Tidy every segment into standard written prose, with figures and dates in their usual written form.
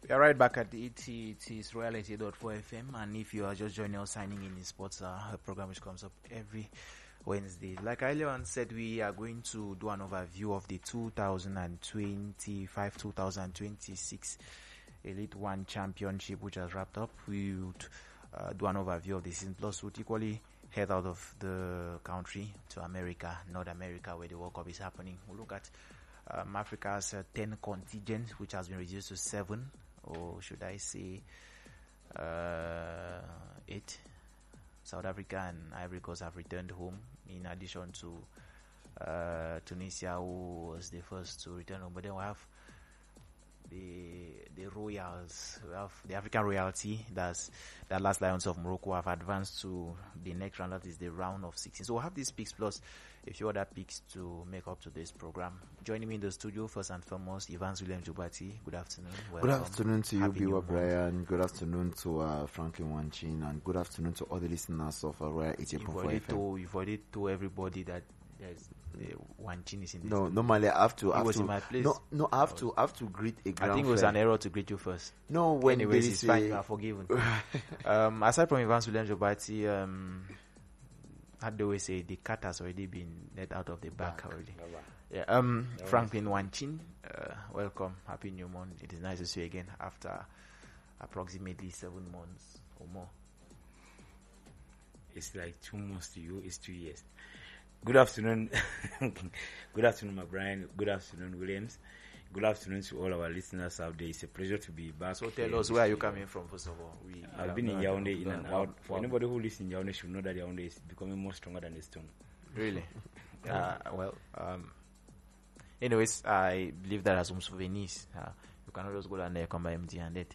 We are right back at the ET. It is Royal 88.4 FM, and if you are just joining us, signing in sports, a program which comes up every Wednesday. Like I earlier on said, we are going to do an overview of the 2025-2026 Elite One Championship, which has wrapped up. We would do an overview of the season, plus would equally head out of the country to America, North America, where the World Cup is happening. We'll look at Africa's 10 contingent, which has been reduced to 7, or should I say 8. South Africa and Ivory Coast have returned home, in addition to Tunisia, who was the first to return home. But then we have the Royals, we have the African royalty, that's the last Lions of Morocco, have advanced to the next round, that is the round of 16. So we'll have these picks plus a few other picks to make up to this program. Joining me in the studio, first and foremost, Evans William Jubati. Good afternoon. Welcome. Good afternoon to you, Biwa Brian. Good afternoon to Franklin Wanchin, and good afternoon to all the listeners of Royal 88.4 FM. You've already told everybody that there's Wanchin is in this. No, normally I have to. He was in my place. No, I have to greet a grand I think it was an error to greet you first. No, when anyways, it's fine. You are forgiven. Aside from Evans William Jubati, how do we say, the cat has already been let out of the bag already. Yeah. Franklin Wanchin, welcome. Happy New Month. It is nice to see you again after approximately 7 months or more. It's like 2 months to you. It's 2 years. Good afternoon. Good afternoon, my Brian. Good afternoon, Williams. Good afternoon to all our listeners out there. It's a pleasure to be back. So tell us, where are you coming from, first of all? I've been in Yaoundé in and out. For anybody who lives in Yaoundé should know that Yaoundé is becoming more stronger than the stone. Really? Anyways, I believe that as some souvenirs. You cannot just go down there, come by empty-handed.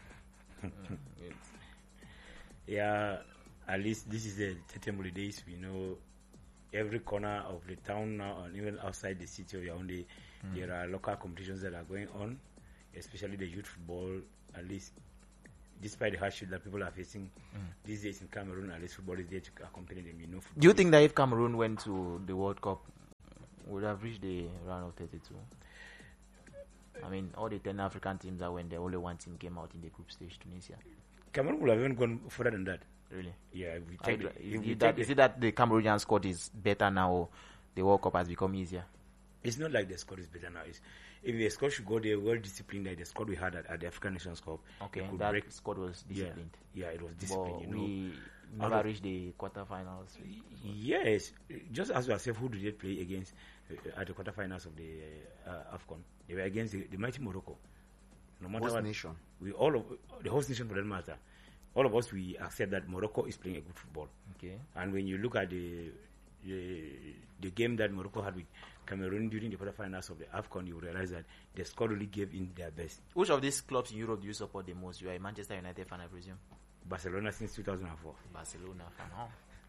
Yeah, at least this is the Tetemuli days. We know every corner of the town now, and even outside the city of Yaoundé, there are local competitions that are going on, especially the youth football. At least, despite the hardship that people are facing these days in Cameroon, at least football is there to accompany them. You know, do you think that if Cameroon went to the World Cup, would have reached the round of 32? I mean, all the 10 African teams that went there, only one team came out in the group stage, Tunisia. Cameroon would have even gone further than that. Really? Yeah. Is it that the Cameroonian squad is better now, or the World Cup has become easier? It's not like the squad is better now. If the squad should go there well disciplined, like the squad we had at the African Nations Cup. Okay, that squad was disciplined. Yeah, it was disciplined. But we never reached the quarterfinals. Yes, just as yourself, who did they play against at the quarterfinals of the AFCON? They were against the mighty Morocco. No matter host what nation. The host nation for that matter. All of us, we accept that Morocco is playing a good football. Okay. And when you look at the game that Morocco had with Cameroon during the quarterfinals of the AFCON, you realize that the squad really gave in their best. Which of these clubs in Europe do you support the most? You are a Manchester United fan, I presume. Barcelona since 2004. Barcelona fan, huh?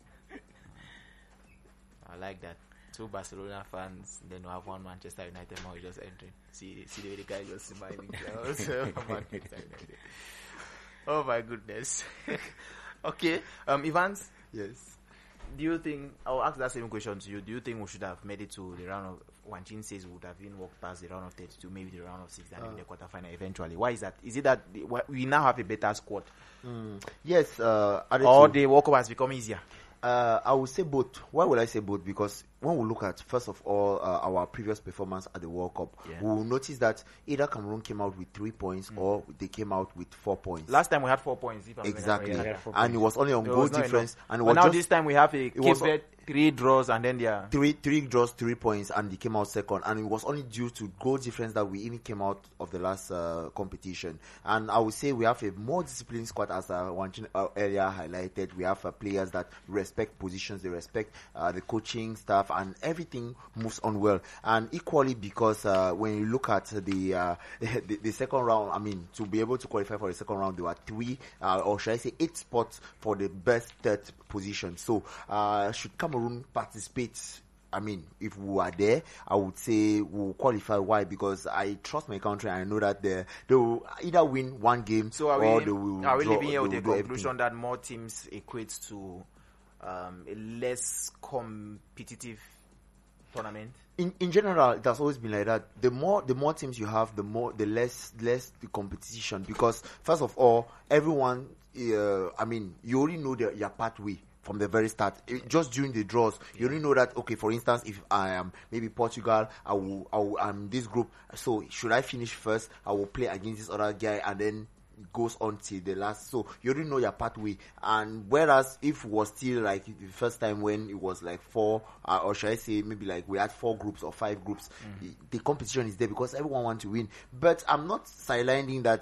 I like that. 2 Barcelona fans, then we have 1 Manchester United fan just entering. See the way the guy just smiling. Oh my goodness. Okay, Evans. Yes. Do you think, I'll ask that same question to you, do you think we should have made it to the round of, Wanchin says we would have been walked past the round of 32, maybe the round of 6, and maybe the quarterfinal eventually? Why is that? Is it that we now have a better squad? Yes. Or the World Cup has become easier? I would say both. Why would I say both? Because when we look at, first of all, our previous performance at the World Cup, we will notice that either Cameroon came out with 3 points or they came out with 4 points. Last time we had 4 points. Exactly. And it was only on goal difference. And now this time we have a Cape Verde, 3 draws, and then there are three draws, 3 points, and they came out second. And it was only due to goal difference that we even came out of the last competition. And I would say we have a more disciplined squad, as Wanchin earlier highlighted. We have players that respect positions, they respect the coaching staff, and everything moves on well. And equally, because when you look at the second round, I mean, to be able to qualify for the second round, there were 3 or should I say 8 spots for the best third position. So should Cameroon participate, I mean, if we are there, I would say we'll qualify. Why? Because I trust my country and I know that they will either win 1 game or they will draw. Are we leaving here with the conclusion that more teams equates to a less competitive tournament? in general, it has always been like that. The more teams you have, the less the competition. Because first of all, everyone, you already know your pathway from the very start. Just during the draws, you already know that. Okay, for instance, if I am maybe Portugal, I'm this group. So should I finish first? I will play against this other guy, and then it goes on till the last. So you already know your pathway. And whereas if it was still like the first time when it was like 4, or should I say maybe like we had 4 groups or 5 groups, the competition is there because everyone wants to win. But I'm not sidelining that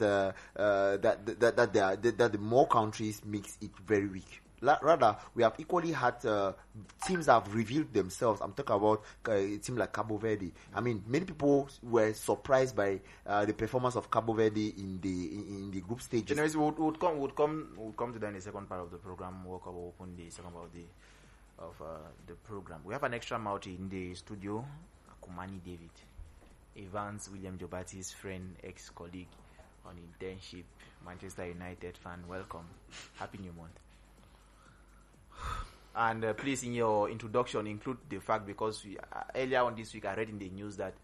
that the more countries makes it very weak. Rather, we have equally had teams that have revealed themselves. I'm talking about a team like Cabo Verde. I mean, many people were surprised by the performance of Cabo Verde in the group stages. Anyways, we'll come to that in the second part of the program. We'll open the second part of the program. We have an extra mouth in the studio, Kumani David, Evans William Jobati's friend, ex-colleague on internship, Manchester United fan. Welcome. Happy New Month. And please, in your introduction, include the fact, because earlier on this week I read in the news that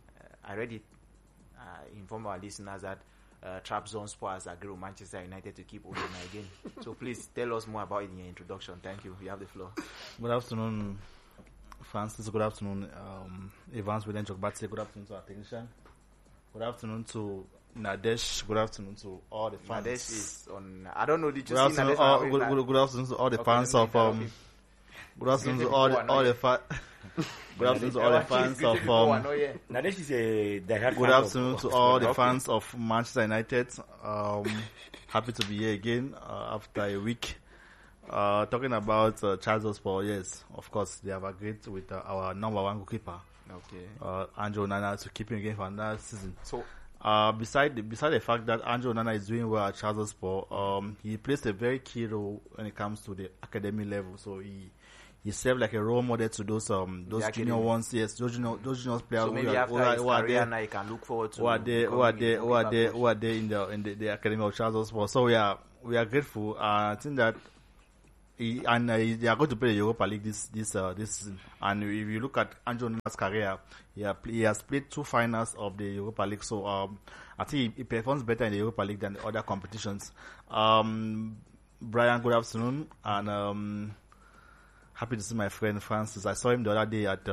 inform our listeners that Trabzonspor has agreed with Manchester United to keep Onana again. So please tell us more about it in your introduction. Thank you. You have the floor. Good afternoon, Francis. Good afternoon, Evans William Jokbati. Good afternoon to our technician. Good afternoon to Nadesh. Good afternoon to all the fans. Nadesh is on. I don't know. Did you Good see afternoon, Nadesh? good afternoon to all the fans of. Good afternoon to all the fans. Good afternoon to all the fans of. Nadesh is a diehard. Good afternoon to all the fans of Manchester United. Happy to be here again after a week. Talking about Trabzonspor, yes, of course they have agreed with our number 1 goalkeeper, Andre Onana, to keep him again for another season. So, beside the fact that Andre Onana is doing well at Trabzonspor, he plays a very key role when it comes to the academy level. So he served like a role model to those junior ones, yes, those junior players. So maybe after his career now, he can look forward to who are there in the academy of Trabzonspor. So we are grateful. I think that they are going to play the Europa League this season. And if you look at Andre Onana's career, he has played 2 finals of the Europa League. So I think he performs better in the Europa League than the other competitions. Brian, good afternoon, and happy to see my friend Francis. I saw him the other day at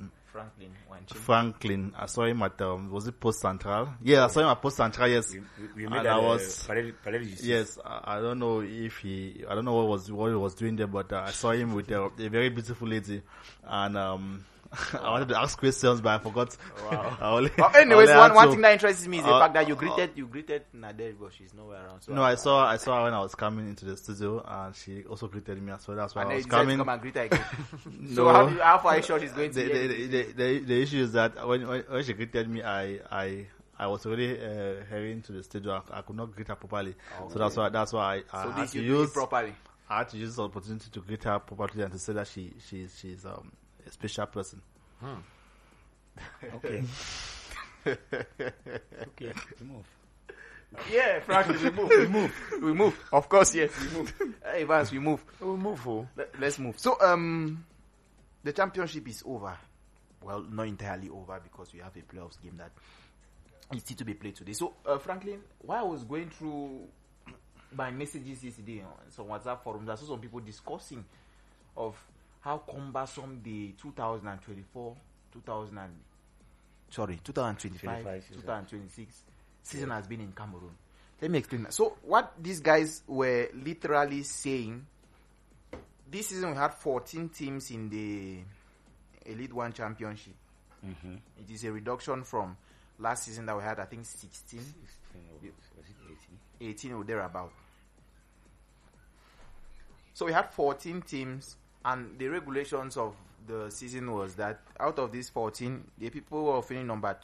Franklin. I saw him at was it Post Central? Yeah, I saw him at Post Central. Yes, we made yes. I don't know I don't know what he was doing there, but I saw him with a very beautiful lady, and I wanted to ask questions, but I forgot. Wow. Anyways, one thing that interests me is the fact that you greeted Nader, but she's nowhere around. So no, I saw her when I was coming into the studio, and she also greeted me as well. That's why I was coming. Come and greet her again. So how far are you sure she's going to the issue is that when she greeted me, I was already heading to the studio. I could not greet her properly. Okay. So that's why I had to use properly. I had to use the opportunity to greet her properly and to say that she's a special person. Okay. Okay, we move. Yeah, frankly, we move. Of course, yes, we move. Hey, Vance, we move. We move. Let's move. So, the championship is over. Well, not entirely over because we have a playoffs game that is still to be played today. So, Franklin, while I was going through my messages yesterday on some WhatsApp forums, I saw some people discussing of how cumbersome the 2025, 2026 season has been in Cameroon. Let me explain that. So what these guys were literally saying, this season we had 14 teams in the Elite One Championship. Mm-hmm. It is a reduction from last season that we had, I think, 16. 18 or thereabout. So we had 14 teams. And the regulations of the season was that out of these 14, the people who were finishing number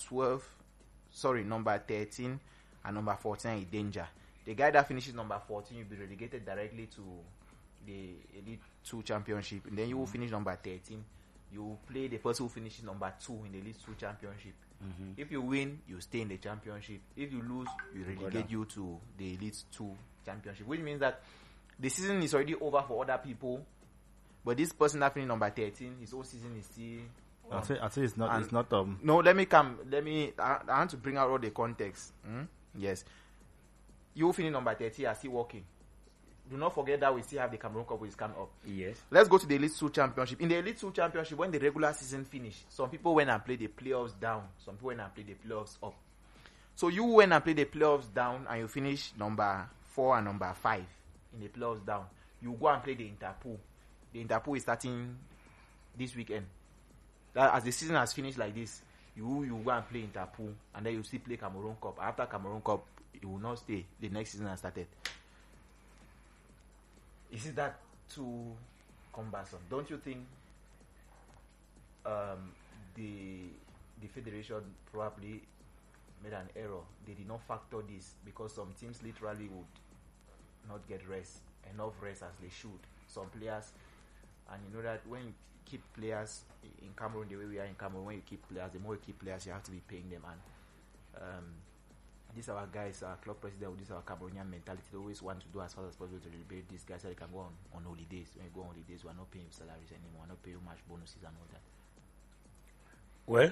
13 and number 14 are in danger. The guy that finishes number 14 will be relegated directly to the Elite 2 Championship. And then you will finish number 13. You will play the person who finishes number 2 in the Elite 2 Championship. Mm-hmm. If you win, you stay in the championship. If you lose, you relegate you to the Elite 2 Championship. Which means that the season is already over for other people. But this person that finished number 13, his whole season is still I say it's not. It's not. No, let me come. I want to bring out all the context. Yes. You finish number 30, are still working. Do not forget that we still have the Cameroon Cup which is coming up. Yes. Let's go to the Elite 2 Championship. In the Elite 2 Championship, when the regular season finished, some people went and played the playoffs down. Some people went and played the playoffs up. So you went and played the playoffs down and you finish number 4 and number 5 in the playoffs down. You go and play the Interpool. The Interpool is starting this weekend. That as the season has finished like this, you go and play Interpool and then you still play Cameroon Cup. After Cameroon Cup, you will not stay. The next season has started. Is it that too cumbersome? Don't you think the federation probably made an error? They did not factor this because some teams literally would not get enough rest as they should. Some players, and you know that when you keep players in Cameroon the way we are in Cameroon, when you keep players, the more you keep players, you have to be paying them. And these are our guys, our club president, this is our Cameroonian mentality. They always want to do as fast as possible to liberate these guys so they can go on holidays. When you go on holidays, we are not paying salaries anymore. We are not paying much bonuses and all that. Well,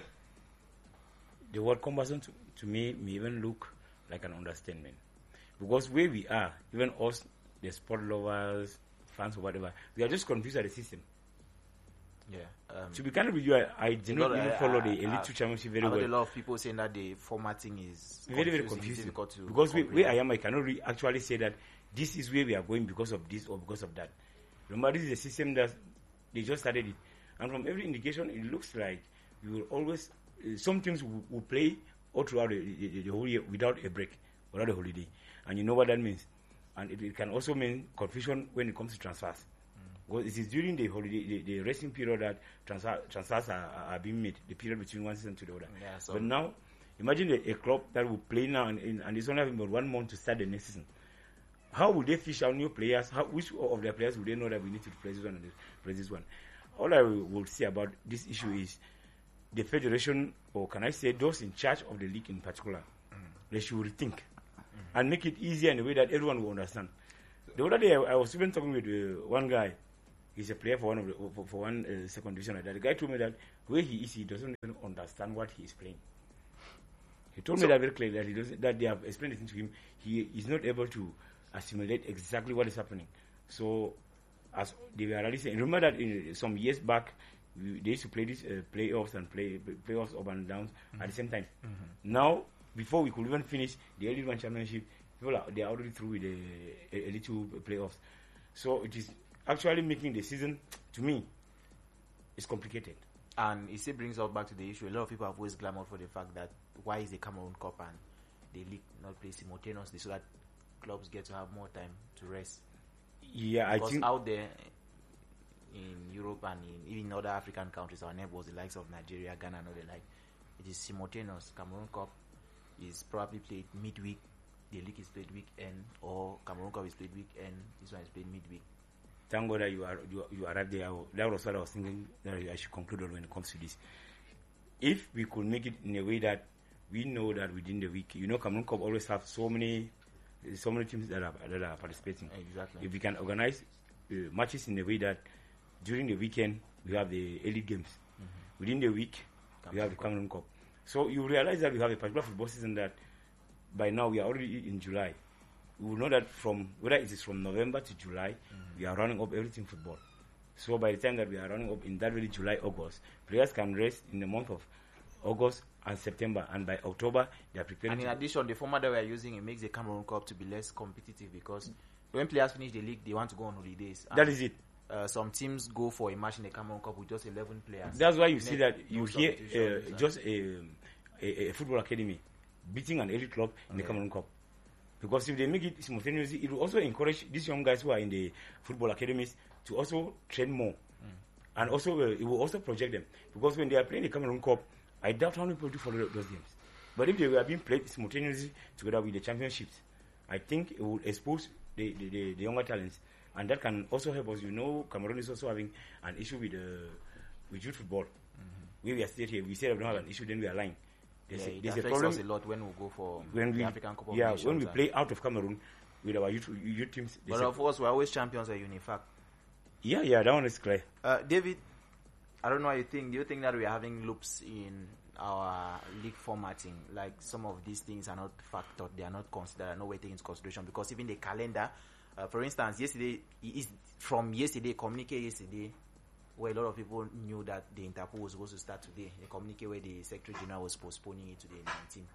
the word cumbersome to me may even look like an understatement. Because where we are, even us, the sport lovers, fans or whatever, we are just confused at the system. Yeah. To be kind of with you, I did not even follow the Elite 2 Championship very well. A lot of people saying that the formatting is very, very confusing. Because where I am, I cannot actually say that this is where we are going because of this or because of that. Remember, this is a system that they just started it. And from every indication, it looks like we will always, some teams will play all throughout the whole year without a break, without a holiday. And you know what that means. And it can also mean confusion when it comes to transfers. Because it is during the holiday, the resting period that transfers are being made, the period between one season to the other. Yeah, so but now, imagine a club that will play now and it's only having about 1 month to start the next season. How will they fish out new players? Which of their players will they know that we need to play this one and play this one? All I will say about this issue is the federation, or can I say those in charge of the league in particular, they should rethink and make it easier in a way that everyone will understand. The other day, I was even talking with one guy. He's a player for one second division. The guy told me that where he is, he doesn't even understand what he is playing. He told me that very clearly, that they have explained it to him. He is not able to assimilate exactly what is happening. So, as they were releasing, remember that some years back, they used to play these playoffs and playoffs up and down at the same time. Now, before we could even finish the Elite 1 Championship, they are already through with the Elite 2 playoffs. So it is actually making the season, to me, is complicated. And it still brings us back to the issue. A lot of people have always clamored for the fact that why is the Cameroon Cup and the league not play simultaneously so that clubs get to have more time to rest? Yeah, because I think out there in Europe and in other African countries, our neighbors, the likes of Nigeria, Ghana, and all the like, it is simultaneous. Cameroon Cup is probably played midweek, the league is played weekend, or Cameroon Cup is played weekend, this one is played midweek. Thank God that you arrived there. That was what I was thinking that I should conclude on when it comes to this. If we could make it in a way that we know that within the week, Cameroon Cup always have so many teams that are participating. Exactly. If we can organize matches in a way that during the weekend we have the elite games, within the week we have the Cameroon Cup. So you realize that we have a particular football season that by now we are already in July. We will know that from whether it is from November to July, we are running up everything football. So by the time that we are running up in that really July, August, players can rest in the month of August and September, and by October they are preparing. And in addition, the format that we are using, it makes the Cameroon Cup to be less competitive because when players finish the league, they want to go on holidays. That is it. Some teams go for a match in the Cameroon Cup with just 11 players. That's why you see that you hear just a football academy beating an elite club in the Cameroon Cup. Because if they make it simultaneously, it will also encourage these young guys who are in the football academies to also train more. And also, it will also project them. Because when they are playing the Cameroon Cup, I doubt how many people do follow those games. But if they were being played simultaneously together with the championships, I think it will expose the younger talents. And that can also help us. Cameroon is also having an issue with youth football. We are still here. We say that we don't have an issue, then we are lying. There's a problem us a lot when we go for the African Cup of Nations. When we play out of Cameroon with our youth teams. But of course, we're always champions at UNIFAC. Yeah, that one is clear. David, I don't know what you think. Do you think that we are having loops in our league formatting? Like some of these things are not factored, they are not considered, are not taken into consideration, because even the calendar, for instance, communique yesterday, where a lot of people knew that the Interpol was supposed to start today. The communique where the Secretary General was postponing it to the 19th.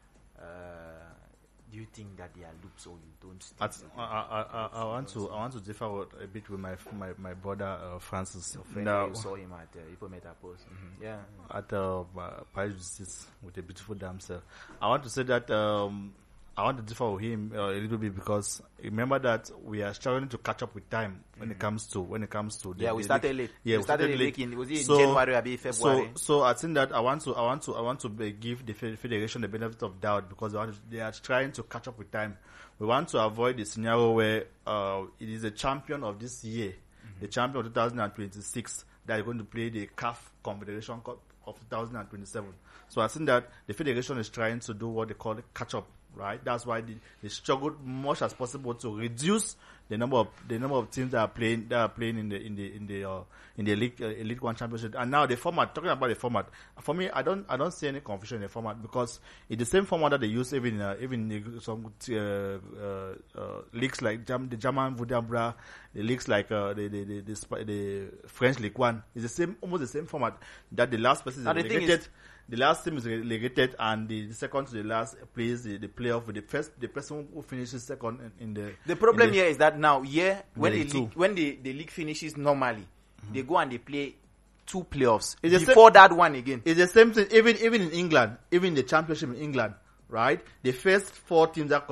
Do you think that they are loops, or you don't? I want to differ a bit with my brother Francis. Now, you saw him at Ipometa Post. Mm-hmm. Yeah, at Paris Justice with a beautiful damsel. I want to say that I want to differ with him a little bit, because remember that we are struggling to catch up with time when it comes to we started late. Yeah, we started late. Was it in January or February? So I think that I want to give the federation the benefit of doubt, because they are trying to catch up with time. We want to avoid the scenario where it is a champion of this year, the champion of 2026, that is going to play the CAF Confederation Cup of 2027. So I think that the federation is trying to do what they call catch up. Right, that's why they struggled much as possible to reduce the number of teams that are playing in the league, Elite One Championship. And now the format. Talking about the format, for me, I don't see any confusion in the format, because it's the same format that they use even in some leagues like the German Vudambra, the leagues like the French League One. It's almost the same format that the last person is relegated. The last team is relegated, and the second to the last plays the playoff with the person who finishes second in the. The problem here is that now, when the league finishes normally, they go and they play 2 playoffs before that one again. It's the same thing. Even in England, even the championship in England, right? The first 4 teams the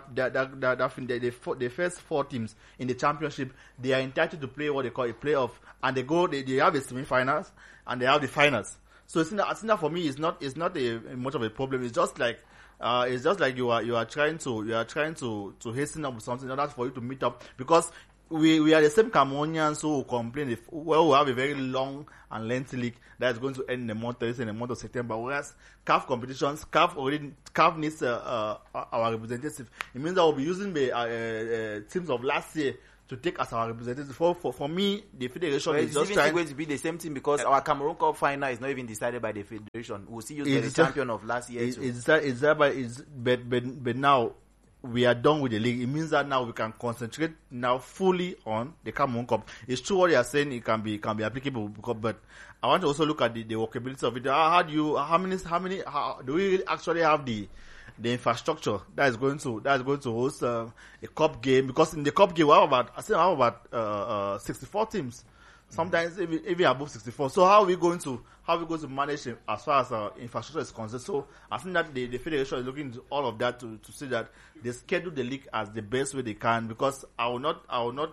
first 4 teams in the championship, they are entitled to play what they call a playoff, and they have the semi-finals and they have the finals. So I think that for me is not much of a problem. It's just like you are trying to hasten up with something in order for you to meet up, because we are the same Cameroonians who complain we have a very long and lengthy league that is going to end in the month of September. Whereas CAF competitions, CAF needs our representative. It means that we'll be using the teams of last year to take as our representatives. For me, the federation is just trying. It's going to be the same thing, because our Cameroon Cup final is not even decided by the federation. We'll see you as the champion of last year. But now we are done with the league. It means that now we can concentrate now fully on the Cameroon Cup. It's true what you are saying. It can be applicable, but I want to also look at the workability of it. How do we actually have the infrastructure that is going to host a cup game? Because in the cup game we have about 64 teams, sometimes even above 64. So how are we going to manage it as far as infrastructure is concerned? So I think that the federation is looking into all of that to see that they schedule the league as the best way they can. Because I will not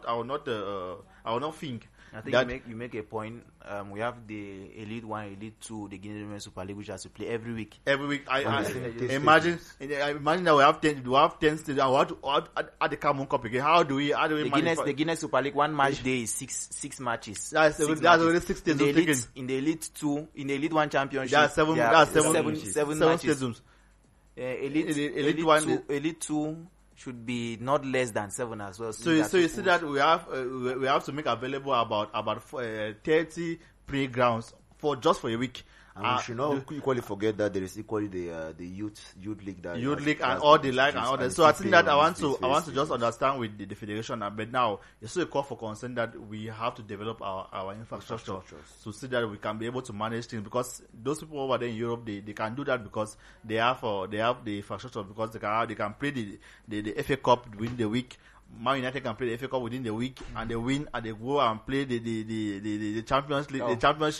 think. I think you make a point. We have the Elite 1, Elite 2, the Guinean Women's Super League, which has to play every week. I imagine that we have 10 stages. At the Cameroon Cup again. How do we manage the Guinean Super League? One match day is six matches. That's already 6 stages. In the Elite 2, in the Elite 1 Championship, that's seven matches. Elite 2 should be not less than 7 as well. So you see that we have to make available about 30 playgrounds for a week. And we should not equally forget that there is equally the youth league and all the like and all that. So I think that I want to just understand with the federation, but now it's still a call for concern that we have to develop our infrastructure to see that we can be able to manage things, because those people over there in Europe, they can do that because they have the infrastructure, because they can play the FA Cup within the week. Man United can play the FA Cup within the week, and they win, and they go and play the Champions League, the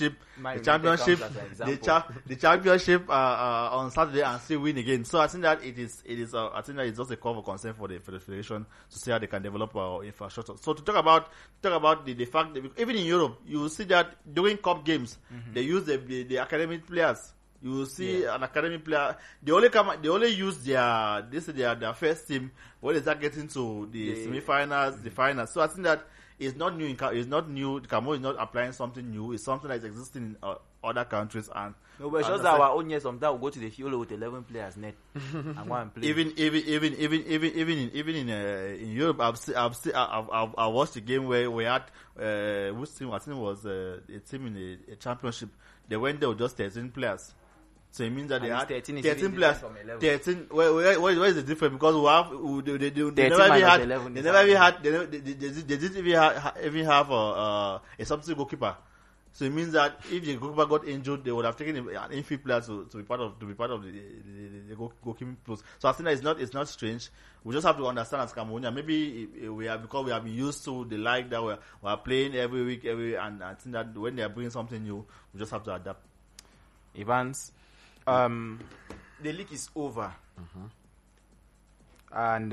championship on Saturday, and still win again. So I think that it is I think that it's just a call for concern for the federation to see how they can develop our infrastructure. So to talk about the fact that even in Europe, you will see that during cup games, they use the academic players. You will see an academy player. They only use their first team when they start getting to the semi-finals, the finals. So I think that it's not new. Cameroon is not applying something new. It's something that is existing all other countries and. No, but it's just our own year. Sometimes we go to the field with 11 players net and go and play. Even in Europe, I watched a game where we had which team? I think it was a team in a championship. They went there with just 13 players. So it means that they had 13 players. 13. Where is the difference? Because they didn't even have a substitute goalkeeper. So it means that if the goalkeeper got injured, they would have taken an infield player to be part of the goalkeeping post. So I think that it's not strange. We just have to understand as Cameroonians. Maybe because we have been used to the like that we are playing every week, and I think that when they are bringing something new, we just have to adapt. Evans, the league is over, and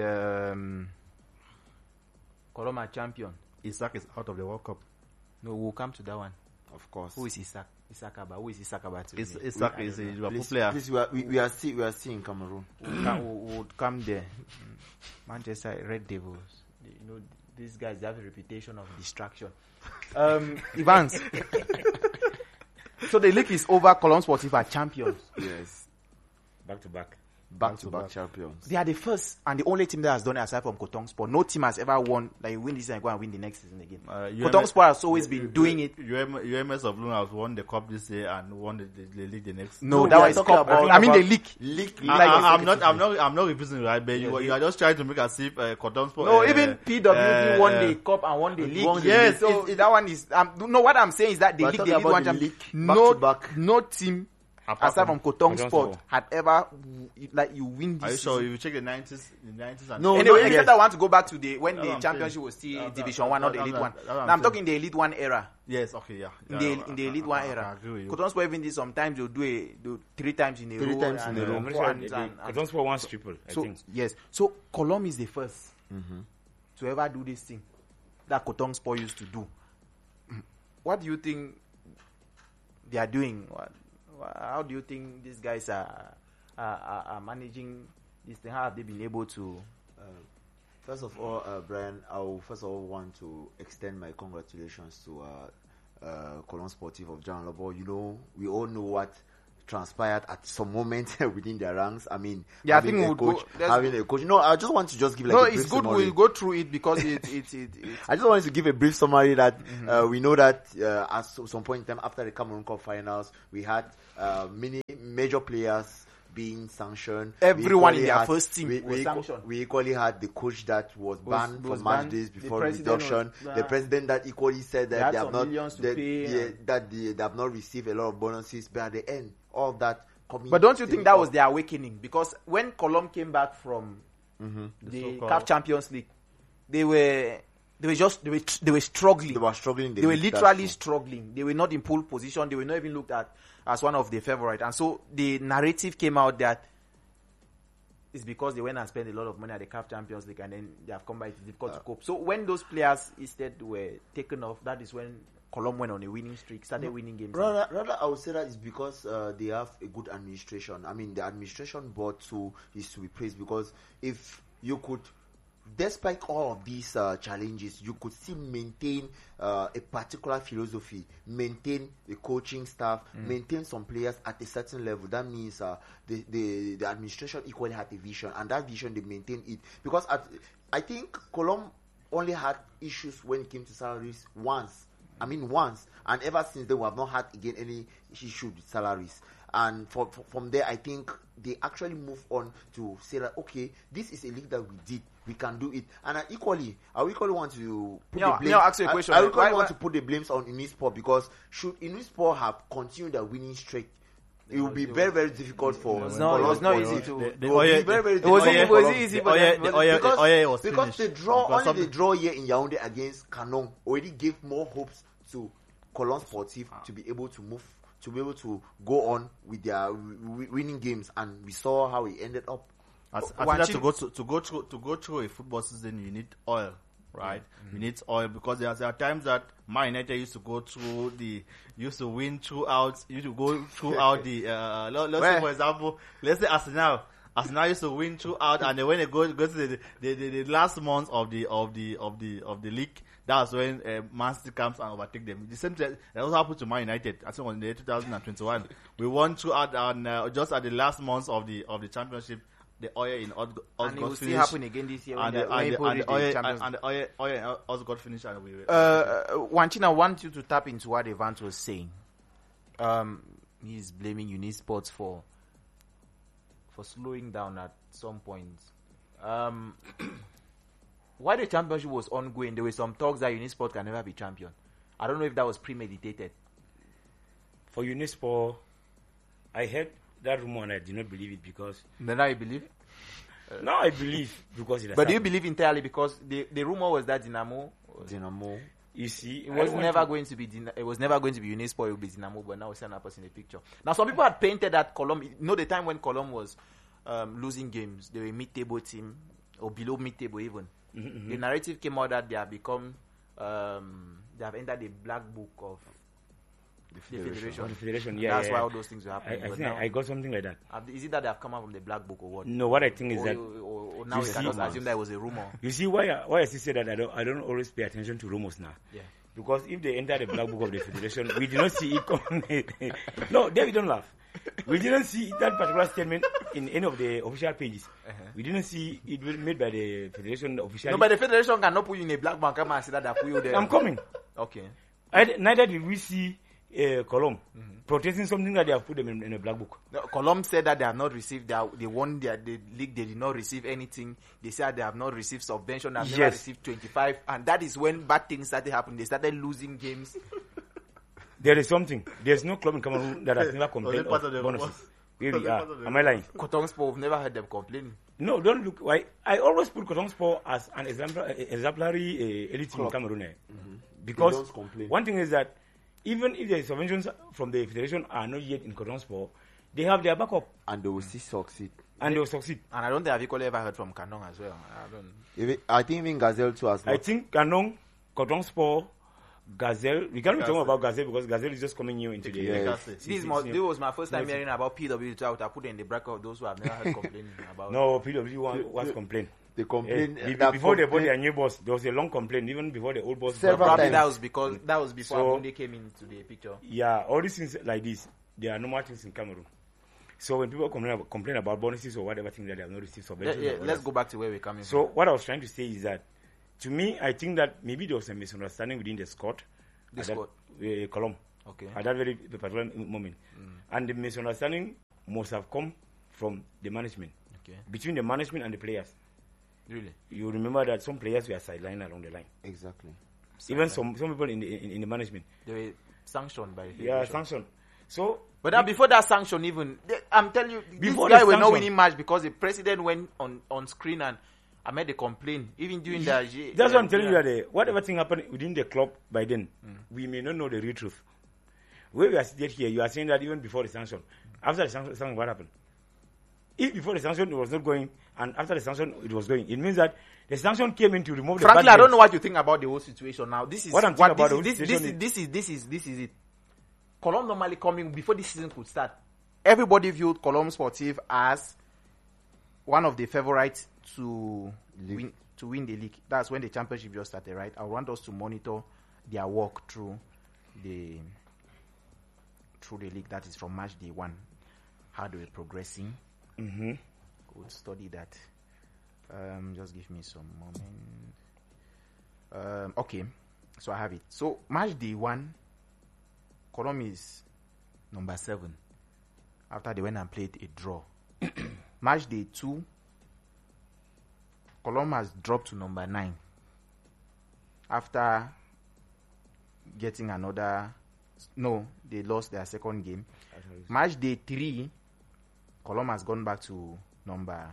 Colom are champion. Isaac is out of the World Cup. No, we'll come to that one. Of course. Who is Isaac? Who is Isaac about? Isaac is a Liverpool player. Please, we are still in Cameroon. We'll come there. Manchester Red Devils. You know, these guys have a reputation of distraction. Evans. So the league is over. Colom Sportif are champions. Yes. Back to back. Back-to-back champions. They are the first and the only team that has done it aside from Cotton Sport. No team has ever won, like win this season and go and win the next season again. Cotton Sport has always been doing it. UMS of Luna has won the cup this year and won the league the next. No, that was cup. I mean the league. I'm not refusing, right? But you are just trying to make as if Cotton Sport. No, even PWP won the cup and won the league. Yes, so that one is. No, what I'm saying is that the league they did one champion. No team. Aside from Cotton Sport had ever you win this. Are you sure? If you check the 90s and no. Anyway, except I want to go back to when the championship was still Division 1, not the Elite 1. Now I'm talking the Elite 1 era. Yes, okay, yeah. In the Elite 1 era. Cotton Sport even did sometimes they'll do 3 times in a row. 3 times in a row. Cotton Sport once triple, I think. Yes. So Colom is the first to ever do this thing that Cotton Sport used to do. What do you think they are doing? How do you think these guys are managing this thing? How have they been able to? First of all, Brian, I will first of all want to extend my congratulations to Colom Sportif of John Lobo. You know, we all know what transpired at some moment within their ranks. I mean, yeah, I think we'll having a coach. No, I just want to just give like a brief it's good. Summary. We'll go through it because it. I just wanted to give a brief summary that we know that at some point in time after the Cameroon Cup finals, we had many major players being sanctioned. Everyone in their first team was sanctioned. We equally had the coach that was banned from match days before reduction. The president that equally said that they have not received a lot of bonuses, but at the end, all that coming. But don't you think that was their awakening? Because when Colom came back from the CAF Champions League, they were struggling. They were struggling. They were literally struggling. They were not in pole position. They were not even looked at as one of the favorites. And so the narrative came out that it's because they went and spent a lot of money at the CAF Champions League and then they have come back. It's difficult to cope. So when those players instead were taken off, that is when Colom went on a winning streak, started winning games. Rather, I would say that it's because they have a good administration. I mean, the administration board too is to be praised because if you could, despite all of these challenges, you could still maintain a particular philosophy, maintain the coaching staff, maintain some players at a certain level. That means the administration equally had a vision, and that vision they maintained it. Because I think Colom only had issues when it came to salaries once, and ever since then we have not had again any issue with salaries. And from there, I think they actually move on to say that, okay, this is a league that we did. We can do it. And I equally want to put the blame. Ask you a question. I want to put the blames on Unisport because should Unisport have continued their winning streak, it would be very, very difficult for. It was not easy to. It would be very, very difficult. It was easy, because the draw here in Yaoundé against Canon already gave more hopes to Colom Sportif to be able to move, to be able to go on with their winning games, and we saw how it ended up. I think that to go through a football season, you need oil, right? You need oil because there are times that Man United used to go through used to win throughout. Let's say for example, let's say Arsenal Arsenal used to win throughout, and then when they go to the last month of the league, that's when Man City comes and overtake them. The same thing that also happened to Man United. I think on the 2021, we won throughout, and just at the last months of the championship, the Oye in Oz And it will got still finished. happen again this year. And when the Oye in Oz got finished, and we. Wanchina, I want you to tap into what Evans was saying. He's blaming Unisports for slowing down at some point. While the championship was ongoing, there were some talks that Unisport can never be champion. I don't know if that was premeditated. For Unisport, I heard that rumor and I did not believe it because... Then I believe. No, I believe because it has But do you happened. believe entirely? Because the rumor was that Dynamo, You see, it was never going to be Unisport. It would be Dynamo, but now we send us in the picture. Now, some people had painted that Colombe. You know, the time when Colombe was losing games, they were a mid-table team or below mid-table even. Mm-hmm. The narrative came out that they have become, they have entered the black book of the Federation. The Federation, yeah. That's yeah. why all those things were happening. I But think now, I got something like that. is it that they have come out from the black book or what? No, what I think is that Or now You we can see- just assume that it was a rumor. you see why I still say that I don't always pay attention to rumors now. Yeah. Because if they enter the black book of the Federation, we did not see it coming. No, David, don't laugh. We didn't see that particular statement in any of the official pages. We didn't see it made by the Federation officially. No, but the Federation cannot put you in a black bank and say that they put you there. I'm coming. Okay. Neither did we see Colombe protesting something that they have put them in a black book. No, Colombe said that they have not received, they won the league, they did not receive anything. They said they have not received subvention, they have never Yes. received 25. And that is when bad things started happening. They started losing games. There is something. There's no club in Cameroon that has never complained part of of the bonuses. rumors? Here Was we it are. part of the Am I lying? Cotton Sport, we've never heard them complaining. No, don't look. I always put Cotton Sport as an exemplary elite team in Cameroon. Because They don't complain. one thing is that even if the subventions from the Federation are not yet in Cotton Sport, they have their backup And they will still succeed. and they will succeed. And I don't think I've equally ever heard from Canon as well. I think even Gazelle too has I not. think Canon, Cotton Sport, Gazelle. We can't be talking about Gazelle because Gazelle is just coming new into the. Yes. This was my first time hearing about PW2. I would have put it in the bracket of those who have never heard complaining about No, PW1 was complained. They complain. Before they bought their new boss, there was a long complaint. Even before the old boss. Several Probably times. that was before So- Abunde came into the picture. Yeah, all these things like this, they are normal things in Cameroon. So when people complain about bonuses or whatever thing that they have not received subventions. or Let's others. go back to where we're coming So what I was trying to say is that, to me, I think that maybe there was a misunderstanding within the squad. The at that, squad? Colombe. Okay. At that very particular moment. And the misunderstanding must have come from the management. Okay. Between the management and the players. Really? You remember that some players were sidelined along the line. Exactly. Even some people in the management. They were sanctioned by the Yeah, Federation. sanctioned. So But now before that sanction even, I'm telling you, Before this guy the were not sanction- winning match because the president went on screen and I made a complaint. Even during the... that's what I'm telling you that whatever thing happened within the club by then, we may not know the real truth. Where we are seated here, you are saying that even before the sanction, after the sanction, what happened? If before the sanction it was not going, and after the sanction it was going, it means that the sanction came in to remove the Frankly, bad I don't games. know what you think about the whole situation now. This is What I'm thinking about the whole this situation is it. Colombe normally coming before this season could start. Everybody viewed Colombe Sportive as one of the favorites to win the league. That's when the championship just started, right? I want us to monitor their work through the league. That is from match day 1. How they were progressing. We'll study that. Just give me some moment. Okay, so I have it. So match day 1, Colombe is number 7. After they went and played a draw. Match day 2, Colombe has dropped to number 9. After getting another... No, they lost their second game. Match day 3, Colombe has gone back to number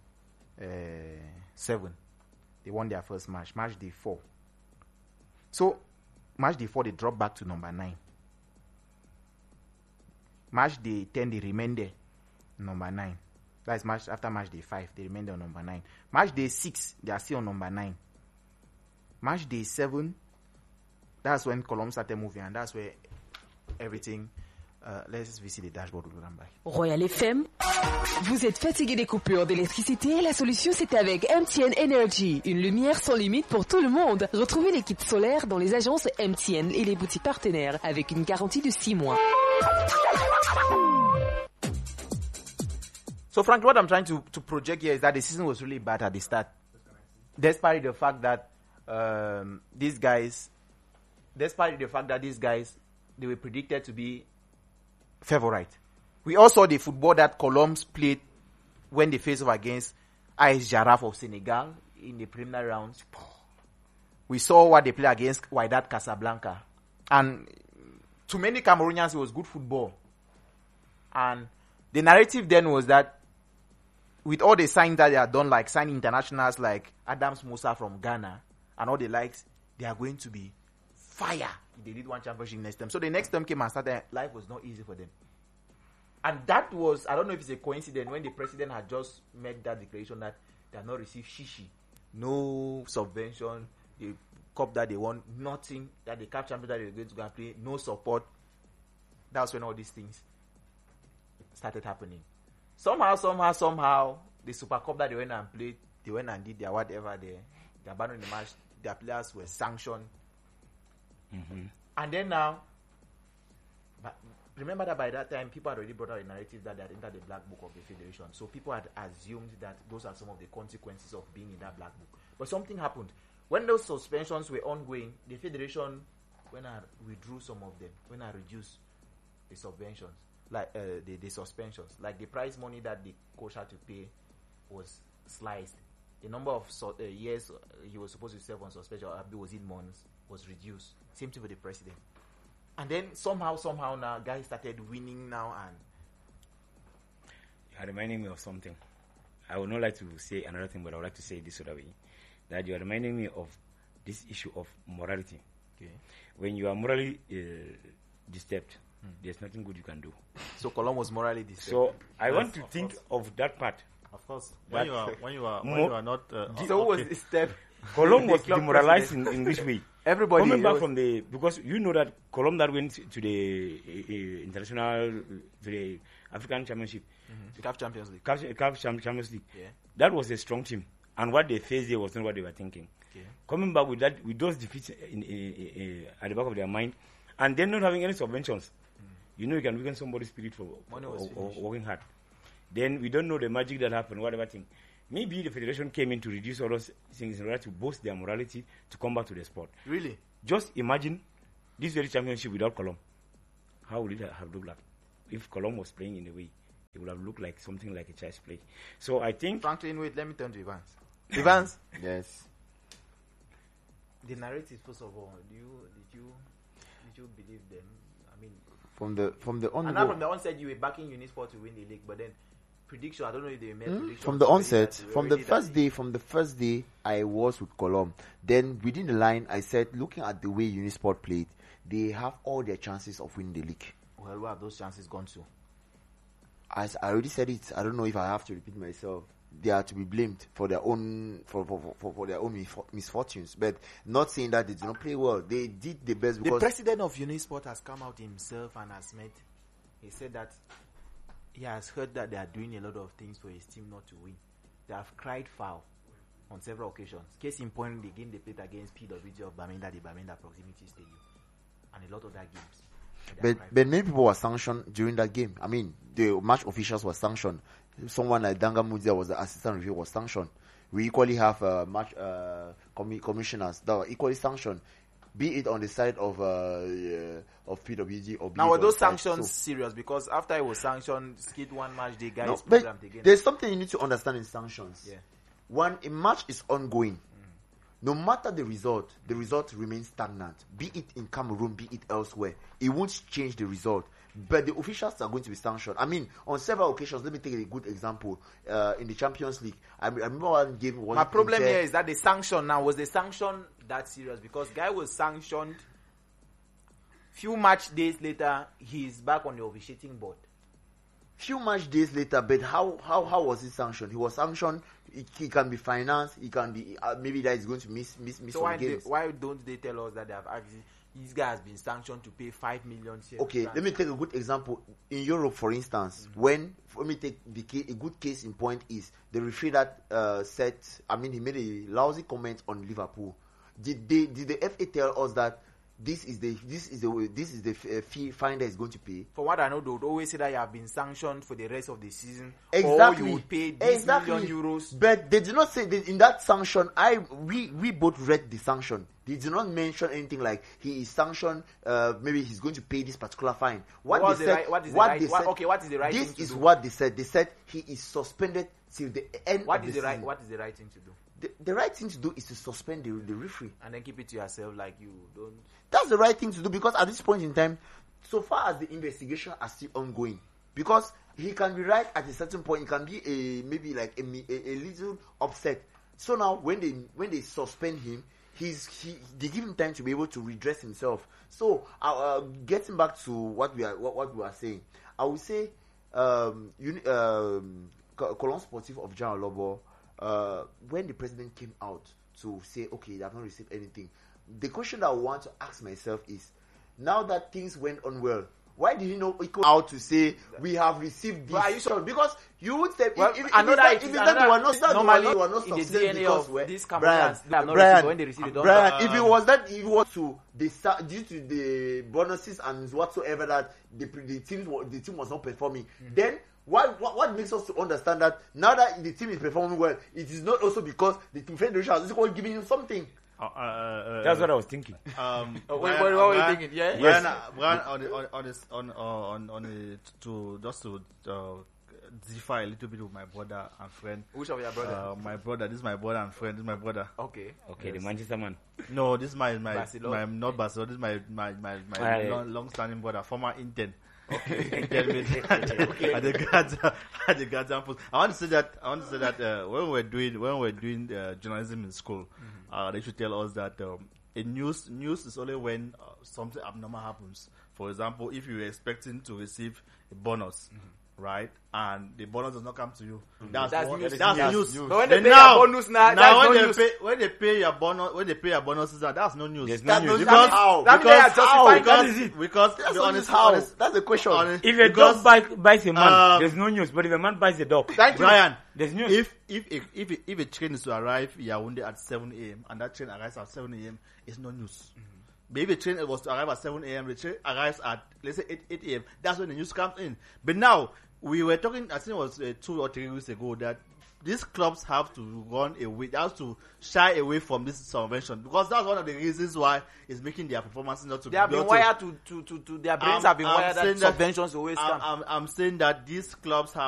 7. They won their first match. Match day 4. So, match day 4, they dropped back to number 9. Match day 10, they remained there, number 9. That's match after match day 5, they remained on number 9. Match day 6, they are still on number 9. Match day 7, that's when Colombe started moving, and that's where everything Let's visit the dashboard. We'll come back. Royal FM, vous êtes fatigué des coupures d'électricité? La solution c'est avec MTN Energy, une lumière sans limite pour tout le monde. Retrouvez les kits solaires dans les agences MTN et les boutiques partenaires avec une garantie de 6 mois. So, Frank, what I'm trying to project here is that the season was really bad at the start, despite the fact that these guys, they were predicted to be favorite. We all saw the football that Colombes played when they faced off against AS Giraffe of Senegal in the preliminary rounds. We saw what they played against Wydad Casablanca. And to many Cameroonians, it was good football. And the narrative then was that with all the signs that they had done, like signing internationals like Adams Musa from Ghana and all the likes, they are going to be fire if they did one championship next time. So the next time came and started, life was not easy for them. And that was, I don't know if it's a coincidence, when the president had just made that declaration that they have not received shishi, no subvention, the cup that they won, nothing, that the CAF champion that they were going to go and play, no support. That was when all these things started happening. Somehow, the Super Cup that they went and played, they went and did their whatever, they abandoned the match, their players were sanctioned. Mm-hmm. And then now, but remember that by that time, people had already brought out a narrative that they had entered the black book of the federation. So people had assumed that those are some of the consequences of being in that black book. But something happened. When those suspensions were ongoing, the federation went and withdrew some of them, went and reduced the subventions, like the suspensions. Like the prize money that the coach had to pay was sliced. The number of years he was supposed to serve on suspension, was in months, was reduced. Same thing with the president. And then somehow now, guys started winning now, and you are reminding me of something. I would not like to say another thing, but I would like to say this other way. That you are reminding me of this issue of morality. Okay. When you are morally disturbed, there's nothing good you can do. So Colombes was morally disturbed. So I want to think of that part. Of course, when you are not. So was the step. Colombes was demoralized in this way. Everybody coming back from because you know that Colombes that went to the international, to the African Championship, the CAF Champions League. CAF Champions League. Yeah. That was a strong team, and what they faced there was not what they were thinking. Okay. Coming back with that, with those defeats at the back of their mind, and then not having any subventions, you know you can weaken somebody's spirit for working hard. Then we don't know the magic that happened, whatever thing. Maybe the federation came in to reduce all those things in order to boost their morality to come back to the sport. Really? Just imagine this very championship without Colombes. How would it have looked like? If Colombes was playing in a way, it would have looked like something like a child's play. So I think... Franklin, wait, let me turn to Evans. Evans? Yes. The narrative, first of all, did you believe them? I mean... From the onset, you were backing Unisport to win the league, but then prediction, I don't know if they made predictions. From the onset, from the first day, I was with Colombes. Then within the line, I said, looking at the way Unisport played, they have all their chances of winning the league. Well, where have those chances gone to? As I already said it, I don't know if I have to repeat myself. They are to be blamed for their own for their own misfortunes, but not saying that they did not play well. They did the best. Because the president of Unisport has come out himself and has met. He said that he has heard that they are doing a lot of things for his team not to win. They have cried foul on several occasions. Case in point, the game they played against PWG of Bamenda, the Bamenda Proximity Stadium, and a lot of that games. But many people were sanctioned during that game. I mean, the match officials were sanctioned. Someone like Danga Mudia was the assistant reviewer, was sanctioned. We equally have match commissioners that were equally sanctioned, be it on the side of PWG or. Now, were those sanctions serious? Because after it was sanctioned, skid one match, the guys programmed again. There's something you need to understand in sanctions. Yeah. When a match is ongoing, no matter the result remains stagnant. Be it in Cameroon, be it elsewhere, it won't change the result. But the officials are going to be sanctioned. I mean, on several occasions, let me take a good example. In the Champions League, I remember one game. My problem here is that the sanction now, was the sanction that serious? Because guy was sanctioned. Few match days later, he's back on the officiating board. Few match days later, but how was he sanctioned? He was sanctioned. He can be financed. He can be maybe that is going to miss so some games. Why don't they tell us that they have actually? this guy has been sanctioned to pay 5 million. Okay, let me take a good example. In Europe, for instance, when let me take a good case in point is the referee that he made a lousy comment on Liverpool. Did the FA tell us that this is the fee fine that is going to pay? For what I know, they would always say that you have been sanctioned for the rest of the season, exactly. or you would pay this million euros. But they did not say that in that sanction. We both read the sanction. They did not mention anything like he is sanctioned. Maybe he's going to pay this particular fine. What is the right thing to do? This is what they said. They said he is suspended till the end. What is the right thing to do? The right thing to do is to suspend the referee and then keep it to yourself, like you don't. That's the right thing to do, because at this point in time, so far as the investigation are still ongoing, because he can be right at a certain point, he can be maybe like a little upset. So now when they suspend him, they give him time to be able to redress himself. So getting back to what we are saying, I would say Cologne Sportif of Jean Lobo. When the president came out to say, okay, they have not received anything, the question that I want to ask myself is, now that things went on well, why did he not come out to say we have received this? Are you sure? Because you would say, well, if normally in the DNA of these cameras, Brian, when they receive it, Brian, if it was due to the bonuses and whatsoever that the team was not performing, then what makes us to understand that now that the team is performing well, it is not also because the team federation has giving him something? That's what I was thinking. What were you thinking? Yeah. Brian, to differ a little bit with my brother and friend. Which of your brother? My brother. This is my brother and friend. This is my brother. Okay. Yes. The Manchester man. No, this is my not Barcelona. This is my long-standing brother, former intern. Okay. At the Gaza post. I want to say that when we're doing journalism in school, they should tell us that news is only when something abnormal happens. For example, if you're expecting to receive a bonus, right, and the bonus does not come to you, that's news. But when they pay your bonus when they pay your bonuses, that's no news. There's no news. Because that's the question. If a dog buys a man, there's no news. But if a man buys a dog, Brian, there's news. If a train is to arrive Yaoundé at 7 a.m. and that train arrives at 7 a.m., it's no news. But if a train was to arrive at 7 a.m., the train arrives at, let's say, 8 a.m., that's when the news comes in. But now, we were talking, I think it was 2 or 3 weeks ago, that these clubs have to run away, they have to shy away from this subvention, because that's one of the reasons why it's making their performances not to be. They have been wired to their brains have been wired that subventions always come. I'm saying that these clubs have